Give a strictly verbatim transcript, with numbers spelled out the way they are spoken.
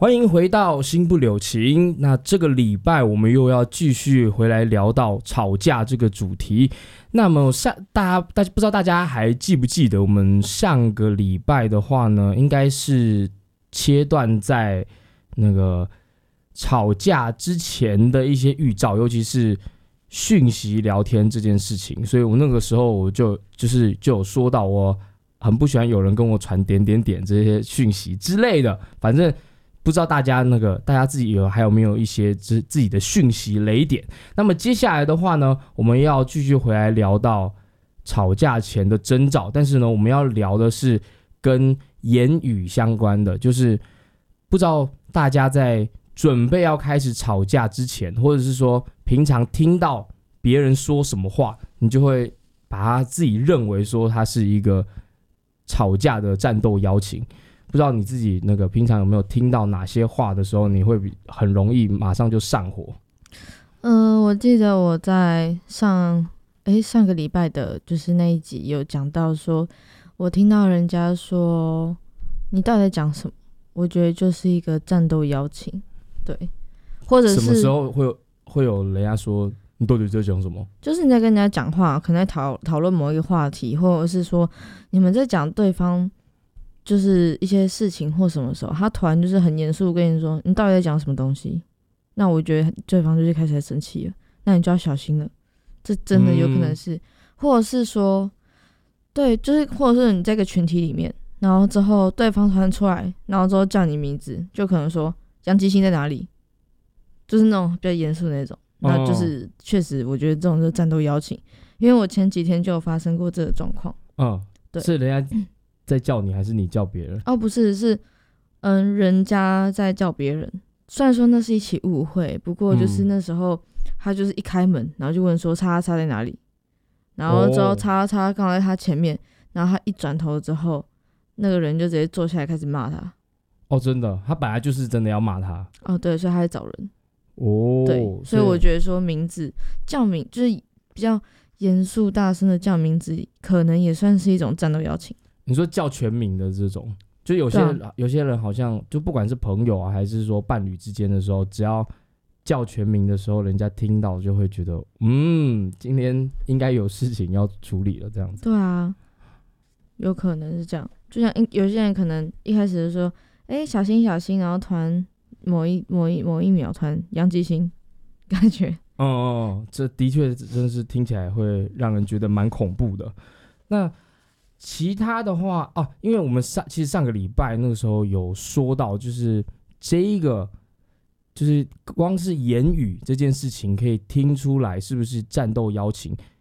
欢迎回到心不留情。那这个礼拜我们又要继续回来聊到吵架这个主题。那么上大家大家不知道大家还记不记得，我们上个礼拜的话呢，应该是切断在那个吵架之前的一些预兆，尤其是讯息聊天这件事情。所以我那个时候我就就是就有说到，我很不喜欢有人跟我传点点点这些讯息之类的。反正不知道大家那个大家自己有还有没有一些自自己的讯息雷点。那么接下来的话呢，我们要继续回来聊到吵架前的征兆，但是呢，我们要聊的是跟言语相关的，就是不知道大家在准备要开始吵架之前，或者是说平常听到别人说什么话，你就会把他自己认为说他是一个吵架的战斗邀请。不知道你自己那个平常有没有听到哪些话的时候，你会很容易马上就上火？ 嗯、呃，我记得我在上诶上个礼拜的就是那一集有讲到说，我听到人家说你到底在讲什么，我觉得就是一个战斗邀请。对，或者是什么时候会有会有人家说你到底在讲什么？ 就是你在跟人家讲话，可能在讨讨论某一个话题，或者是说你们在讲对方就是一些事情或什么时候，他突然就是很严肃跟你说你到底在讲什么东西，那我觉得对方就是开始在生气了，那你就要小心了，这真的有可能是、嗯、或者是说对，就是或者是你在一个群体里面，然后之后对方突然出来，然后之后叫你名字，就可能说杨基星在哪里，就是那种比较严肃的那种，那就是确实我觉得这种就是战斗邀请，因为我前几天就有发生过这个状况。 嗯，对，是人家在叫你还是你叫别人？ 哦，不是，是嗯，人家在叫别人。虽然说那是一起误会，不过就是那时候他就是一开门，然后就问说叉叉叉在哪里，然后之后叉叉叉刚好在他前面，然后他一转头之后，那个人就直接坐下来开始骂他。 哦，真的，他本来就是真的要骂他。 哦，对，所以他在找人。 哦， 对，所以我觉得说名字叫名就是比较严肃大声的叫名字，可能也算是一种战斗邀请。 你说叫全名的这种，就有些人、啊、有些人好像就不管是朋友啊，还是说伴侣之间的时候，只要叫全名的时候，人家听到就会觉得，嗯，今天应该有事情要处理了，这样子。 对啊，有可能是这样。就像有些人可能一开始就说，哎、欸，小心小心，然后突然某一某一某一秒突然杨基星，感觉。 哦哦，这的确真是听起来会让人觉得蛮恐怖的。那其他的话哦、啊，因为我们上其实上个礼拜那个时候有说到，就是这一个就是光是言语这件事情可以听出来是不是战斗邀请，